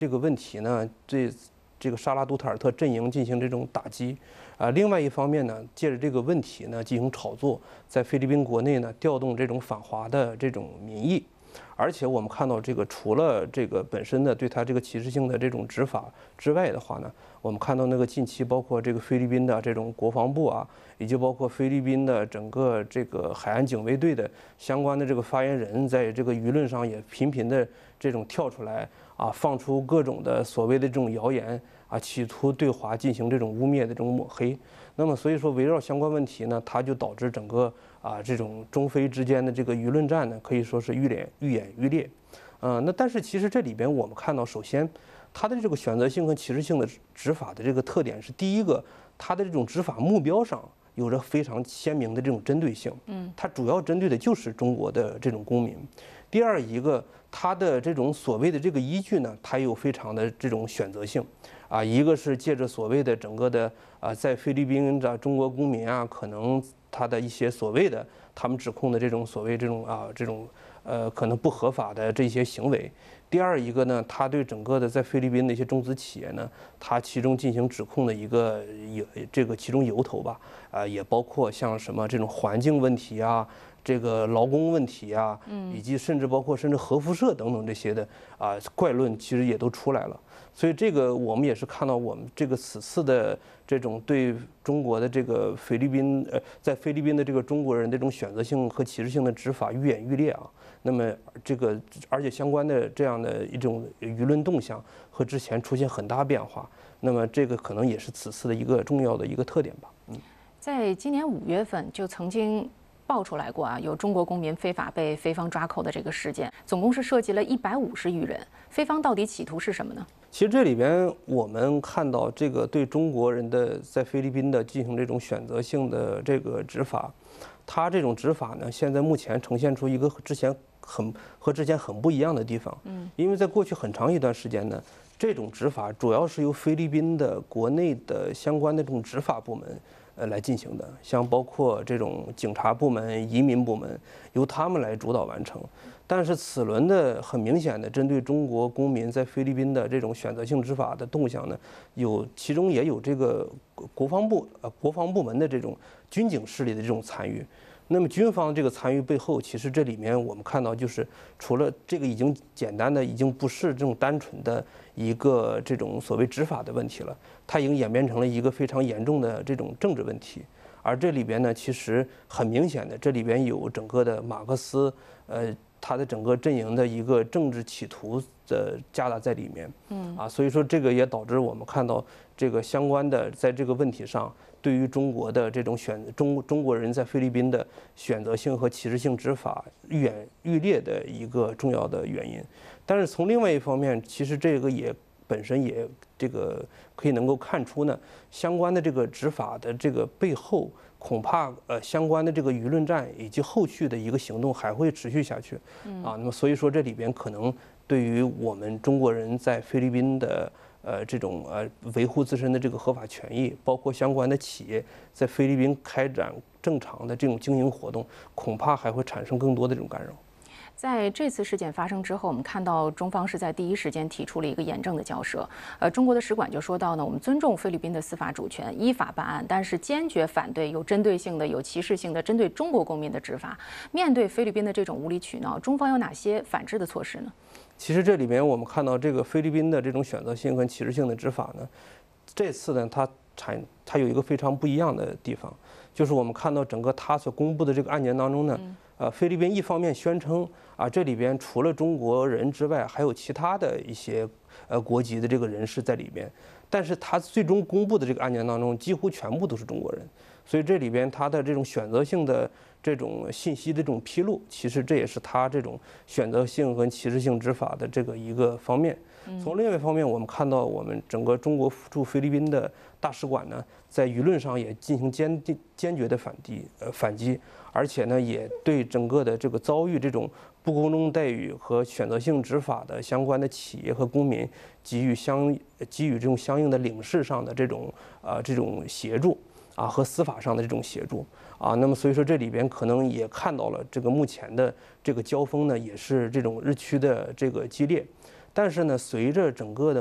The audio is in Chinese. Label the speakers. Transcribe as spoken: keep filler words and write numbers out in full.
Speaker 1: 这个问题呢，对这个沙拉杜特尔特阵营进行这种打击，啊，另外一方面呢，借着这个问题呢进行炒作，在菲律宾国内呢调动这种反华的这种民意。而且我们看到，这个除了这个本身的对他这个歧视性的这种执法之外的话呢，我们看到那个近期包括这个菲律宾的这种国防部啊，以及包括菲律宾的整个这个海岸警卫队的相关的这个发言人，在这个舆论上也频频的这种跳出来啊，放出各种的所谓的这种谣言啊，企图对华进行这种污蔑的这种抹黑。那么所以说，围绕相关问题呢，它就导致整个啊这种中非之间的这个舆论战呢，可以说是愈演愈演愈烈。呃，那但是其实这里边我们看到，首先它的这个选择性和歧视性的执法的这个特点是，第一个，它的这种执法目标上有着非常鲜明的这种针对性，嗯，它主要针对的就是中国的这种公民。第二一个，它的这种所谓的这个依据呢，它有非常的这种选择性，啊，一个是借着所谓的整个的啊，在菲律宾的中国公民啊，可能他的一些所谓的他们指控的这种所谓这种啊这种呃可能不合法的这些行为。第二一个呢，他对整个的在菲律宾的一些中资企业呢，他其中进行指控的一个有这个其中由头吧，啊，也包括像什么这种环境问题啊。这个劳工问题啊，以及甚至包括甚至核辐射等等这些的啊怪论，其实也都出来了。所以这个我们也是看到，我们这个此次的这种对中国的这个菲律宾呃，在菲律宾的这个中国人这种选择性和歧视性的执法愈演愈烈啊。那么这个而且相关的这样的一种舆论动向和之前出现很大变化，那么这个可能也是此次的一个重要的一个特点吧。嗯，
Speaker 2: 在今年五月份就曾经爆出来过啊，有中国公民非法被菲方抓扣的这个事件，总共是涉及了一百五十余人。菲方到底企图是什么呢？
Speaker 1: 其实这里边我们看到，这个对中国人的在菲律宾的进行这种选择性的这个执法，它这种执法呢，现在目前呈现出一个之前很和之前很不一样的地方。嗯，因为在过去很长一段时间呢，这种执法主要是由菲律宾的国内的相关的这种执法部门。呃，来进行的，像包括这种警察部门、移民部门，由他们来主导完成。但是此轮的很明显的针对中国公民在菲律宾的这种选择性执法的动向呢，有其中也有这个国防部呃国防部门的这种军警势力的这种参与。那么军方这个参与背后，其实这里面我们看到，就是除了这个已经简单的，已经不是这种单纯的一个这种所谓执法的问题了，它已经演变成了一个非常严重的这种政治问题。而这里边呢，其实很明显的，这里边有整个的马克思，呃，他的整个阵营的一个政治企图的夹杂在里面。嗯，啊，所以说这个也导致我们看到这个相关的在这个问题上。对于中国的这种选中中国人在菲律宾的选择性和歧视性执法愈演愈烈的一个重要的原因，但是从另外一方面，其实这个也本身也这个可以能够看出呢，相关的这个执法的这个背后，恐怕呃相关的这个舆论战以及后续的一个行动还会持续下去，啊，那么所以说这里边可能对于我们中国人在菲律宾的。呃，这种呃维护自身的这个合法权益，包括相关的企业在菲律宾开展正常的这种经营活动，恐怕还会产生更多的这种干扰。
Speaker 2: 在这次事件发生之后，我们看到中方是在第一时间提出了一个严正的交涉。呃，中国的使馆就说到呢，我们尊重菲律宾的司法主权，依法办案，但是坚决反对有针对性的、有歧视性的针对中国公民的执法。面对菲律宾的这种无理取闹，中方有哪些反制的措施呢？
Speaker 1: 其实这里面我们看到，这个菲律宾的这种选择性和歧视性的执法呢，这次呢，它产它有一个非常不一样的地方，就是我们看到整个它所公布的这个案件当中呢，呃，菲律宾一方面宣称啊，这里边除了中国人之外，还有其他的一些呃国籍的这个人士在里边，但是它最终公布的这个案件当中，几乎全部都是中国人，所以这里边它的这种选择性的这种信息的这种披露，其实这也是它这种选择性和歧视性执法的这个一个方面。从另外一方面，我们看到我们整个中国驻菲律宾的大使馆呢，在舆论上也进行坚定坚决的反击，呃反击，而且呢，也对整个的这个遭遇这种不公正待遇和选择性执法的相关的企业和公民给予相给予这种相应的领事上的这种啊、呃、这种协助啊和司法上的这种协助啊，那么所以说这里边可能也看到了这个目前的这个交锋呢，也是这种日趋的这个激烈。 但是呢，随着整个的